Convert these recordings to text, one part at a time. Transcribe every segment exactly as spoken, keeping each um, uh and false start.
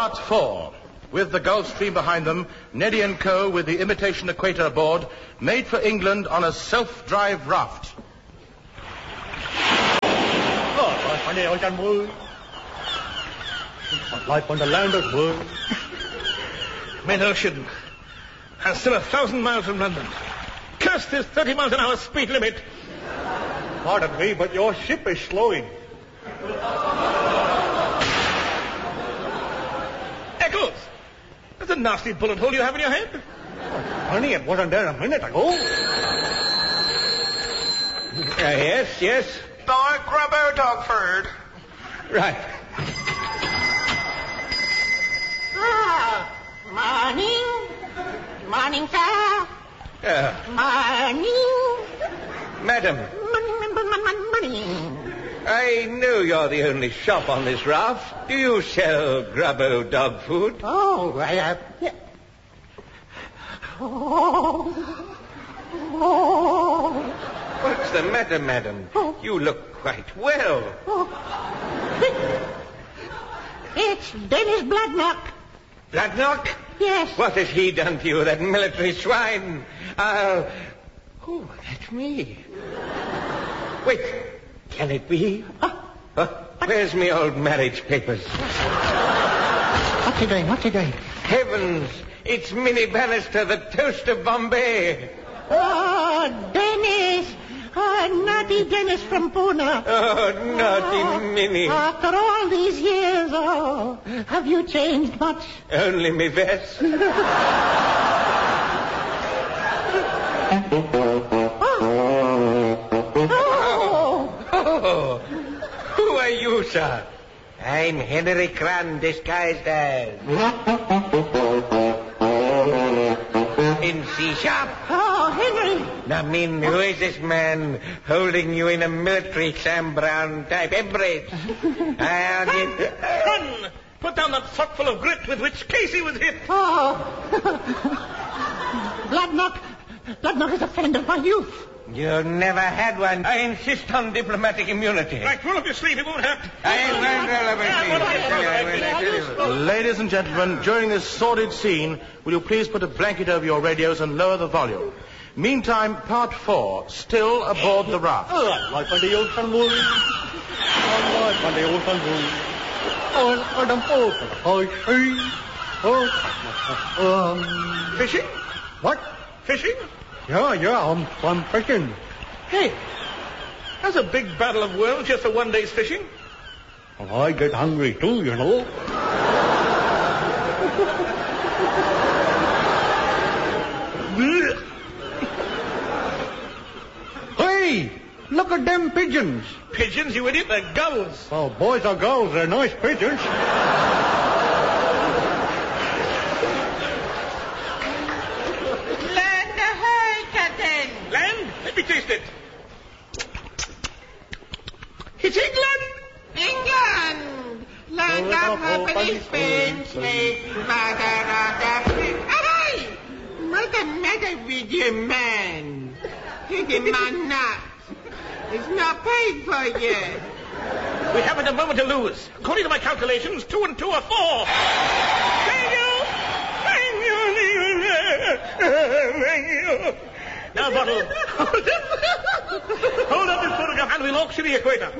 Part four. With the Gulf Stream behind them, Neddy and Co. with the imitation equator aboard, made for England on a self-drive raft. Life on the land of world. Mid-ocean. And still a thousand miles from London. Curse this thirty miles an hour speed limit. Pardon me, but your ship is slowing. Eccles! That's a nasty bullet hole you have in your head. Honey, it wasn't there a minute ago. Uh, yes, yes. Dog Grubbo Dogford. Right. Ah, morning. Morning, sir. Uh, Morning. madam, Morning, morning. I know you're the only shop on this raft. Do you sell Grubbo dog food? Oh, I have... Uh, oh. Oh. What's the matter, madam? Oh. You look quite well. Oh. It's Dennis Bloodknock. Bloodknock? Yes. What has he done to you, that military swine? I'll... Oh, that's me. Wait, can it be? Uh, Uh, where's my old marriage papers? what's he doing? What's he doing? Heavens, it's Minnie Bannister, the toast of Bombay. Oh, Dennis. Oh, naughty Dennis from Pune. Oh, naughty Minnie. After all these years, oh, have you changed much? Only me vest. Oh. Oh, who are you, sir? I'm Henry Cran, disguised as... In C-sharp. Oh, Henry. Now, mean, who is this man holding you in a military Sam Brown type embrace? I'll get... Run! Put down that fuckful of grit with which Casey was hit. Oh. Bloodknock. Bloodknock is a friend of my youth. You never had one. I insist on diplomatic immunity. Right, roll up your sleeve. It won't hurt. I won't roll up my sleeve. Ladies and gentlemen, during this sordid scene, will you please put a blanket over your radios and lower the volume? Meantime, part four, still aboard the raft. Life on the ocean world. Life on the ocean world. On Adam Pope. I see. Oh. Um. Fishing? What? Fishing? Yeah, yeah, I'm, I'm fishing. Hey, that's a big battle of worlds just for one day's fishing. Well, I get hungry too, you know. Hey, look at them pigeons. Pigeons, you idiot, they're gulls. Oh, boys or girls, they're nice pigeons. Land ahoy, Captain. Land? Let me taste it. It's England! England. Land of happily Spain, slave, mother of Africa. Hey! What's the matter with you, man? Taking my nuts. It's not paid for yet. We haven't a moment to lose. According to my calculations, two and two are four. Thank you! Thank you! Thank you! Now, Bottle, hold up this photograph and we'll auction the equator.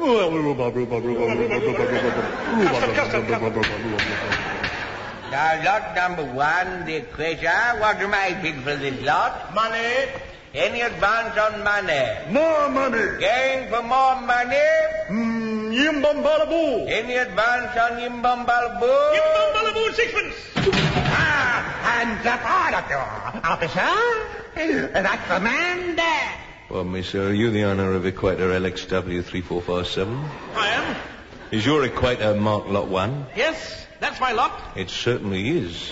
Custom, custom, custom. Now, lot number one, the equator. What am I bid for this lot? Money. Any advance on money? More money. Going for more money? Mm, Yimbambalaboo. Any advance on Yimbambalaboo? Yimbambalaboo, sixpence. Ah, hands up, all of you. Officer, that's the man there. Well, miss, are you the owner of Equator L X W three four five seven? I am. Is your Equator marked Lot one? Yes, that's my lot. It certainly is.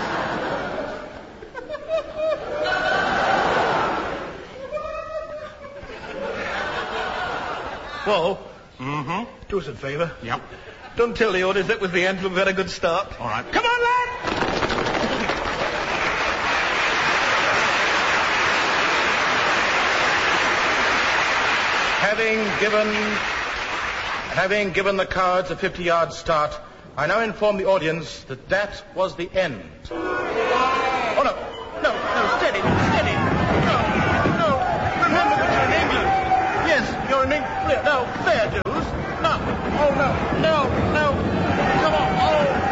Whoa. Mm-hmm. Do us a favour. Yep. Don't tell the orders that was the end of a very good start. All right. Come on, lad! Having given, having given the cards a fifty-yard start, I now inform the audience that that was the end. Oh, no. No, no, steady, steady. No, no. Remember that you're in England. Yes, you're in England. No, fair dues. No. Oh, no, no, no. Come on. Oh.